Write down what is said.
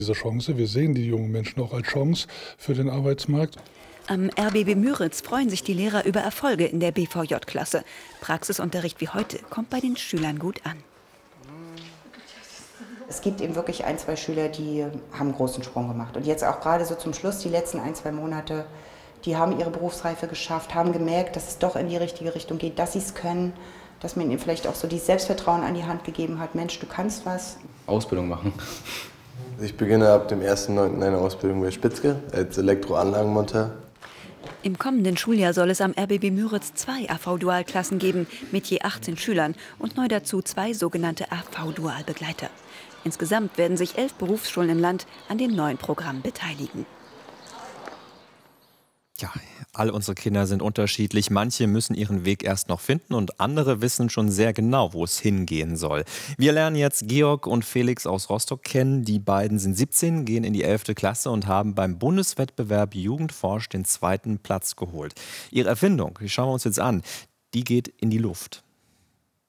Diese Chance, wir sehen die jungen Menschen auch als Chance für den Arbeitsmarkt. Am RBB Müritz freuen sich die Lehrer über Erfolge in der BVJ-Klasse. Praxisunterricht wie heute kommt bei den Schülern gut an. Es gibt eben wirklich ein, zwei Schüler, die haben einen großen Sprung gemacht. Und jetzt auch gerade so zum Schluss, die letzten ein, zwei Monate, die haben ihre Berufsreife geschafft, haben gemerkt, dass es doch in die richtige Richtung geht, dass sie es können, dass man ihnen vielleicht auch so dieses Selbstvertrauen an die Hand gegeben hat. Mensch, du kannst was. Ausbildung machen. Ich beginne ab dem 1.9. eine Ausbildung bei Spitzke als Elektroanlagenmonteur. Im kommenden Schuljahr soll es am RBB Müritz 2 AV-Dualklassen geben, mit je 18 Schülern und neu dazu 2 sogenannte AV-Dualbegleiter. Insgesamt werden sich 11 Berufsschulen im Land an dem neuen Programm beteiligen. Ja, all unsere Kinder sind unterschiedlich. Manche müssen ihren Weg erst noch finden und andere wissen schon sehr genau, wo es hingehen soll. Wir lernen jetzt Georg und Felix aus Rostock kennen. Die beiden sind 17, gehen in die 11. Klasse und haben beim Bundeswettbewerb Jugendforsch den 2. Platz geholt. Ihre Erfindung, die schauen wir uns jetzt an, die geht in die Luft.